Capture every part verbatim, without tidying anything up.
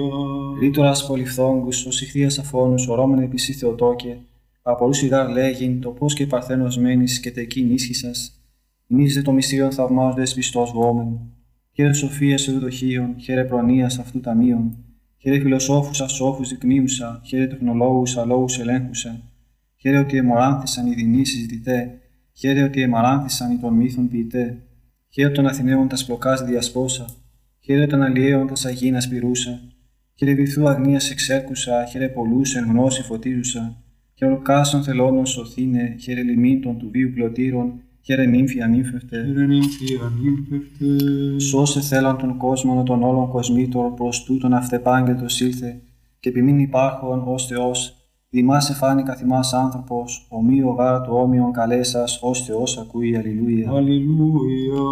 Ρήτορας πολυφθόγκους, ως ηχθείας αφώνους, ορώμεν επισή Θεοτόκε, απορούς ηγάρ λέγειν, το πώς και παρθένος μένεις και τεκείν ίσχυσας, ημείς δε το μυστήριον θαυμάζοντες πιστός βόμεν. Χαίρε σοφίας ευδοχίων, χαίρε προνοίας αυτού ταμείων, χαίρε φιλοσόφους ασόφους δεικνύουσα, χαίρε τεχνολόγους αλόγους ελέγχουσα, χαίρε ότι εμοράνθησαν οι δεινοί συζητητέ, χαίρε ότι εμαράνθησαν οι των μύθων ποιητέ, χαίρε των Αθηναίων τας πλοκάς διασπόσα, χαίρε των αλλιέων τας αγίνας πυρούσα, χαίρε βυθού αγνίας εξέρκουσα, χαίρε πολλούς εν γνώση φωτίζουσα, χαίρε ορκάσεων θελώνων σωθήνε, χαίρε λιμήτων του βίου πλωτήρων, χαίρε νύμφη ανήμφευτε. Χαίρε νύμφη ανήμφευτε. Σώσε θέλαν τον κόσμο των όλων κοσμήτων, προς τούτον αυτεπάγγελτος ήλθε, και επιμήν υπάρχον ως Θεός, δημάς εφάνει καθημάς άνθρωπος, ομοίο γάρ του όμοιον καλέσας, ως Θεός ακούει, αλληλούια. Αλληλούια.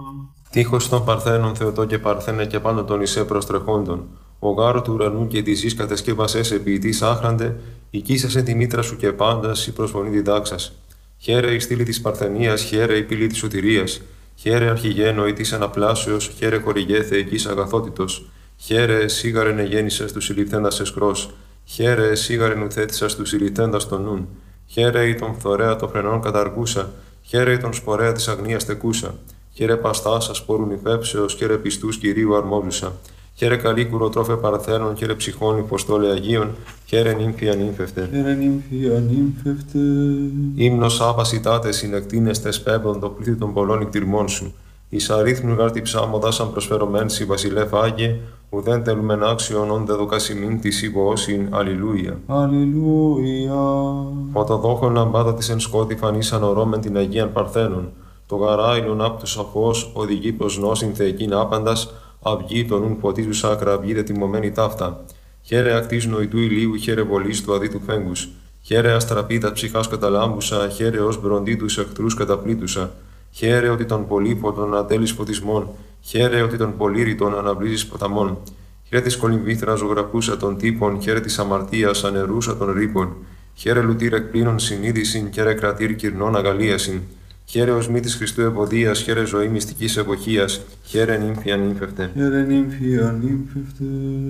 Τείχος των Παρθένων Θεοτόκε Παρθένε και πάνω των Ισέ προστρεχόντων. Ο γάρο του ουρανού και τη γης κατασκεύασες επί της άχραντε, οικίσασε τη μήτρα σου και πάντας η προσφωνή διδάξας. Χαίρε η στήλη της Παρθενίας, χαίρε η πύλη της σωτηρίας, χαίρε αρχηγένο ή της αναπλάσεως, χαίρε χορηγέ θεϊκής αγαθότητος, χαίρε σίγαρεν εγέννησες του συλληφθέντας εσκρός, χαίρε σίγαρεν ουθέτησας του συλληφθέντας των νουν, χαίρε η τον φθορέα των φρενών καταργούσα, χαίρε η τον σπορέα της αγνίας τεκούσα, χαίρε παστάσα σπόρουν υφέψεως, χαίρε πιστούς Κυρίου αρμόζουσα. Χαίρε καλή κουροτρόφε Παρθένων, χαίρε ψυχών υποστόλε Αγίων, χαίρε νύμφη ανήμφευτε. Χαίρε νύμφη ανήμφευτε. Ύμνος άπασιτάτε συνεκτίνεστες πέμπτον το πλήθη των πολλών εκτιρμών σου. Εις αρίθμου γάρτη ψάμοντα σαν προσφερωμένση βασιλεύ Άγιε, ουδέν τελούμεν άξιον όντε δοκασιμήν της υποώσιν. Αλληλούια. Αλληλούια. Φωτοδόχων αμπάτα της εν σκότη φανήσαν ορώμεν την Αγίαν Παρθένων. Το γαράιλον απ' τους αφός οδηγεί προς νόσιν θεϊκήν άπαντας, αυγή των ουν ποτίζουσα ακραυγή δε τιμωμένη ταύτα. Χαίρε ακτής νοητού ηλίου, χαίρε βολής του αδίτου φέγγους. Χαίρε αστραπίτα ψυχάς καταλάμπουσα, χαίρε ως μπροντί τους εχθρούς καταπλήτουσα. Χαίρε ότι τον πολύποτον ατέλεις φωτισμών, χαίρε ότι τον πολύρητον αναβλύζεις ποταμών. Χαίρε της κολυμβήθρα ζωγραφούσα των τύπων, χαίρε της αμαρτίας ανερούσα των ρήπων. Χαίρε λουτήρ εκπλήνων συνείδησιν, χαίρε κρατήρ κυρνών αγαλίασιν. Χαίρε ως μύτης Χριστού ευωδίας, χαίρε ζωή μυστικής εποχίας, χαίρε νύμφη ανήμφευτε. Χαίρε νύμφη ανήμφευτε.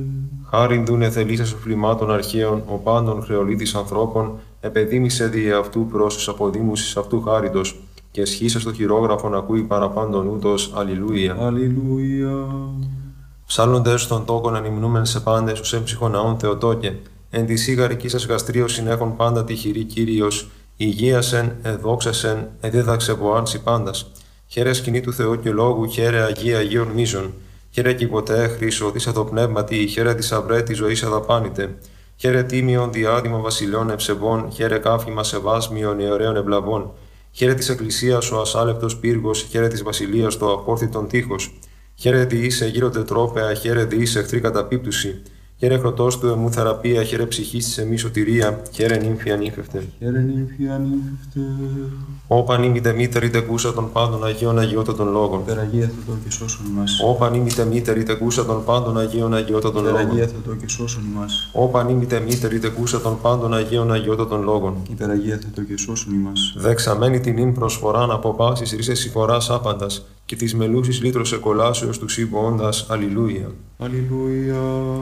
Χάριν δούνε θελήσας φλημάτων αρχαίων, ο πάντων χρεολίτης ανθρώπων, επεδίμησε δι' αυτού προς αποδήμουσης αυτού χάριτος, και σχήσα στο χειρόγραφον ακούει παραπάντων ούτως. Αλληλούια. Αλληλούια. Ψάλλοντες των τόκων ανυμνούμεν σε πάντες, ους έμψυχον ναών Θεοτόκε, εν τη σίγαρική σας γαστρίως συνέχον πάντα τυχηρή Κύριος, υγείασεν, εδόξασεν, εδίδαξε βοάνση πάντας. Χαίρε σκηνή του Θεού και λόγου, χαίρε Αγία Αγίων μίζων. Χαίρε και ποτέ χρήσο, της αδοπνεύματι, χαίρε της αυρέ τη ζωή αδαπάνητε. Χαίρε τίμιον διάδημα βασιλιών ευσεβών, χαίρε κάφημα σεβάσμιων ιερέων ευλαβών. Χαίρε της Εκκλησίας ο ασάλευτος πύργος, χαίρε της βασιλείας το απόρθητον τείχος. Χαίρε διήσε γύρω τετρόπαια, χαίρε διήσε εχθρή καταπίπτουση. Χαίρε χρωτός του εμού θεραπεία, χαίρε ψυχής της εμείς σωτηρία, χαίρε νύμφη ανήμφευτε. Χαίρε νύμφη ανήμφευτε. Όπαν ήμητε μήτερη τεκούσα των πάντων Αγίων Αγιώτατων λόγων. Υπεραγία Θεοτό και σώσον ημάς. Όπαν ήμητε μήτερη τεκούσα των πάντων Αγίων Αγιώτατων λόγων. Υπεραγία Θεοτό και σώσον ημάς. Όπαν ήμητε μήτερη τεκούσα των πάντων Αγίων Αγιώτατων λόγων. Υπεραγία Θεοτό και σώσον ημάς. Δεξαμένη την ύν προσφοράν από πάσης ρίσες συμφοράς άπαντας, και της μελούσης λύτρος εκολάσεως του σύμβοοντας. Αλληλούια. Αλληλούια.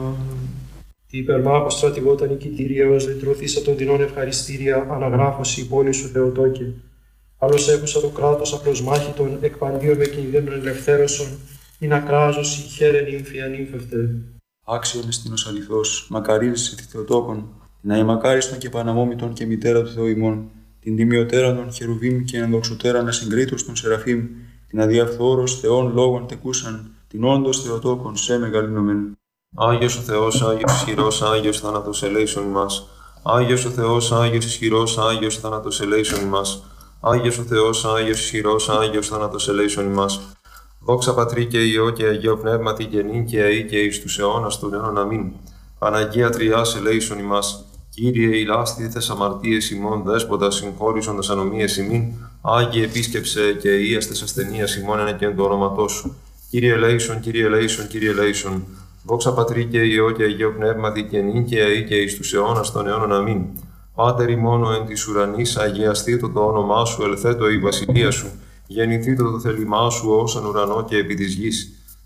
Τι υπερμάχο στρατηγόταν νικητήρια, ως λυτρωθήσα των δεινών ευχαριστήρια, αναγράφωση υπόνη σου Θεοτόκε. Άλλος έχουσα το κράτος απλώς μάχητον, εκπαντίον με κινδύνων ελευθέρωσον, ειν ακράζωση, χαίρε νύμφη ανήμφευτε. Άξιον εστίνος αληθώς, μακαρίζεσαι τη Θεοτόκον, την αημακάριστον και παναμόμητον και μητέρα του Θεού ημών, την τιμιωτέραν των χερουβίμ και ενδοξωτέραν ασυγκρίτως των σεραφείμ, την αδιαφθόρος Θεών λόγων τεκούσαν, την όντως Θεοτόκον σε μεγαλυνωμέν. Άγιος ο Θεός, Άγιος ισχυρός, Άγιος θάνατος ελέησον ημάς. Άγιος ο Θεός, Άγιος ισχυρός, Άγιος θάνατος ελέησον ημάς. Άγιος ο Θεός, Άγιος ισχυρός, Άγιος θάνατος ελέησον ημάς. Δόξα Πατρί και Υιό και Αγίο Πνεύματι και νυν και αεί και εις τους αιώνας των αιώνων. Αμήν. Παναγία Τριάς ελέησον ημάς. Κύριε ηλάστηθες αμαρτίες ημών, δέσποτα συγχώρησοντας ανομίες ημίν. Άγιε επίσκεψε και ίαστες ασθενείας ημών ένα και εν το όνοματό σου. Κύριε ελέησον, Κύριε ελέησον, Κύριε ελέησον. Δόξα Πατρί και Υιό και Αγίο Πνεύματι και νυν και αεί και εις τους αιώνας των αιώνων. Αμήν. Πάτερ ημών εν της ουρανής, αγιαστήτω το όνομά σου, ελθέτω η βασιλεία σου. Γεννηθήτω το θέλημά σου ως εν ουρανό και επί της γης.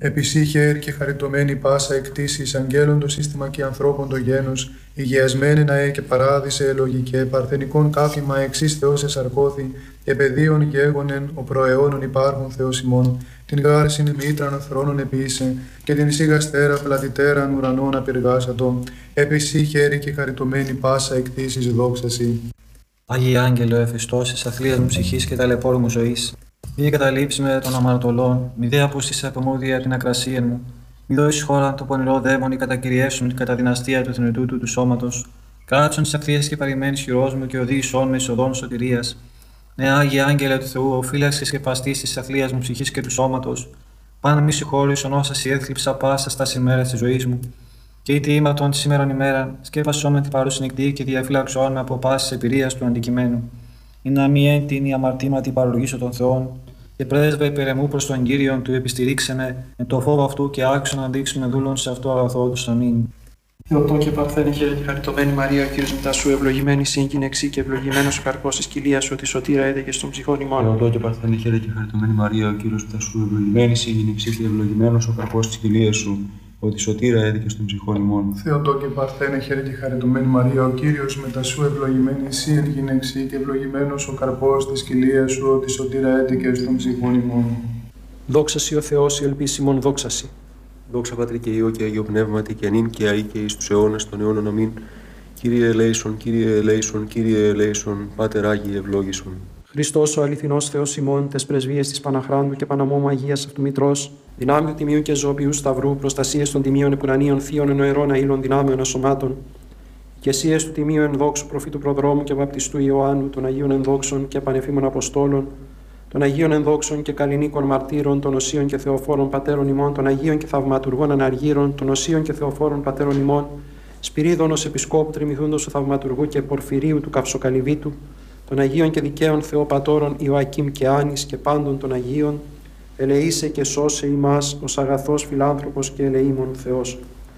Επισή χέρι και χαριτωμένη πάσα εκτίσεις αγγέλων το σύστημα και ανθρώπων το γένος, υγιασμένη ναέ και παράδεισε ελογικέ, παρθενικών κάφημα εξής Θεός εσαρκώθη, και παιδίων γέγονεν ο προαιώνων υπάρχων Θεός ημών, την γάρσιν μήτραν θρόνων επίησε, και την σίγαστέρα πλατητέραν ουρανών απειργάσατο, επισή χέρι και χαριτωμένη πάσα εκτίσεις δόξαση. Άγιε Άγγελε, ο εφιστός της αθλίας μου ψυχής και ταλαιπώρου μου ζωής, μη καταλήψει με των αμαρτωλών, μη δε απούστησε απομούδια από την ακρασία μου, μη δώσει χώρα το πονηρό δαίμονι κατακυριεύσουν κατά την αστεία του θνητού του, του σώματος, κάτσον τη ευθείας και παρημένης χειρός μου και οδήγησόν με εισοδόν σωτηρίας. Ναι, Άγιε Άγγελε του Θεού, ο φύλαξης και παστής της αθλίας μου ψυχής και του σώματος, πάνω μη συγχώρησον όσα σι έθλιψα πάσα στα ημέρα της ζωής μου. Και είτε ήμαρτον τη σήμερον ημέρα, σκέπασόν με την παρούση νυχτή και διαφύλαξόν με από πάσης εμπειρίας του αντικειμένου. Ή να μη έντυνη η αμαρτήματι παρολογήσω των Θεών, και πρέσβε υπερεμού προς τον Κύριον του επιστηρίξενε, με το φόβο αυτού και άξιο να δείξουμε δούλων σε αυτό αγαθό του. Αμήν. Θεοτό και Παρθένε, χαίρε και χαριτωμένη Μαρία, ο Κύριος μετά σου, ευλογημένη σύγκυνεξή και ευλογημένος ο καρπός της κοιλίας σου, τη σωτήρα έδεκε στον ψυχών ημών. Θεοτό και Παρθένε, χαίρε και χαριτωμένη Μαρία, ο Κύριος μετά σου, ευλογημένη σύγκυνεξή και ευλογημένος ο καρπός της κοιλίας σου, ότι σωτήρα έδικε στον ψυχών ημών. Θεοτό και Παρθένε, χαίρε και χαριτωμένη Μαρία, ο Κύριος μετά σου, ευλογημένη εσύ εν γυναίξη και ευλογημένος ο καρπός της κοιλίας σου, ότι σωτήρα έδικε στον ψυχών ημών. Δόξα σοι ο Θεός, η ελπίσιμον δόξα σοι. Δόξα Πατρί και Υιό και Αγίο Πνεύματι και νυν και αεί και εις τους αιώνας των αιώνων. Αμήν. Κύριε ελέησον, Κύριε ελέησον, Κύριε ελέησον, Πάτερ Άγιε ευλόγησον. Χριστός ο αληθινός Θεός ημών, τες πρεσβείες της Παναχράντου και Παναμόμου Αγίας αυτού Μητρός, δυνάμεων τιμίου και ζώπιου σταυρού, προστασίες των τιμίων επουρανίων θείων ενοερών αήλων δυνάμεων ασωμάτων, ικεσίες του τιμίου ενδόξου προφήτου προδρόμου και βαπτιστού Ιωάννου, των Αγίων ενδόξων και πανεφήμων Αποστόλων, των Αγίων ενδόξων και καλλινίκων μαρτύρων, των Οσίων και Θεοφόρων πατέρων ημών, των Αγίων και θαυματουργών αναργύρων, των Οσίων και Θεοφόρων πατέρων ημών, Σπυρίδωνος Επισκόπου Τριμηθούντος του Θαυματουργού και Πορφυρίου του Καυσοκαλυβίτου, των Αγίων και δικαίων Θεοπατώρων Ιωακήμ και Άνης και πάντων των Αγίων, ελεήσε και σώσε ημάς ως αγαθός φιλάνθρωπος και ελεήμων Θεός.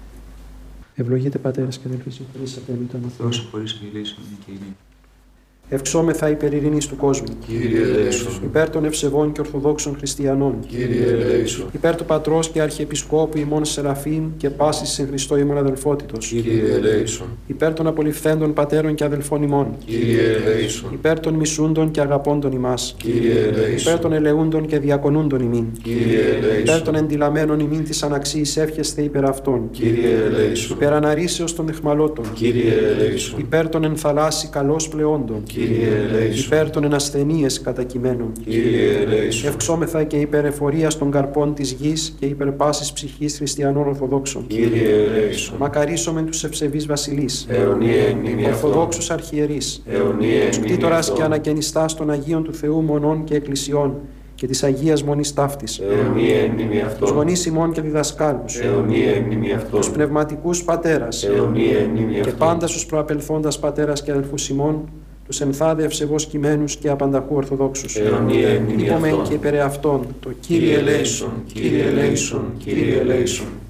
Ευλογείτε πατέρες και αδελφοί, συγχωρείς απέλυτα με Θεός. Συγχωρείς και ηλίσσον και ειρήνη. Ευξόμεθα υπέρ ειρήνης του κόσμου. Κύριε ελέησον. Υπέρ των ευσεβών και ορθοδόξων χριστιανών. Κύριε ελέησον. Υπέρ του Πατρός και Αρχιεπισκόπου ημών Σεραφείμ και πάσης εν Χριστώ ημών αδελφότητος. Κύριε ελέησον. Υπέρ των απολυφθέντων πατέρων και αδελφών ημών. Κύριε ελέησον. Υπέρ των μισούντων και αγαπώντων ημάς. Κύριε ελέησον. Υπέρ των ελεούντων και διακονούντων ημίν. Κύριε ελέησον. Υπέρ των εντυλαμένων ημίν της αναξίης εύχεστε υπέρ αυτών. Κύριε ελέησον. Υπέρ αναρρήσεως των αιχμαλώτων. Κύριε ελέησον. Υπέρ των ενθαλάσσι καλώς πλεόντων. Κύριε ελέησον. Υπέρ των ενασθενείες κατακειμένων. Κύριε ελέησον. Ευξόμεθα και υπέρ εφορίας των καρπών της γης και υπέρ πάσης ψυχής χριστιανών Ορθοδόξων. Κύριε ελέησον. Μακαρίσομεν τους ευσεβείς βασιλείς. Αιωνία εν μνήμη αυτών. Ορθοδόξους αρχιερείς. Αιωνία εν Τους μνήμη κτήτορας αυτών. και ανακαινιστάς των Αγίων του Θεού μονών και εκκλησιών και της Αγίας Μονής Ταύτης. Αιωνία εν μνήμη Τους αυτών. γονείς ημών και διδασκάλους. Αιωνία εν μνήμη αυτών. Τους πνευματικούς πατέρας. Αιωνία εν μνήμη Και αυτών. πάντα στους προαπελθόντας πατέρας και αδελφούς ημών, τους ενθάδε ευσεβώς κειμένους και απανταχού Ορθοδόξους. Αιωνία εν μνήμη Είπομεν αυτών. και υπερ αυτών το Κύριε ελέησον, Κύριε ελέησον, Κύριε ελέησον.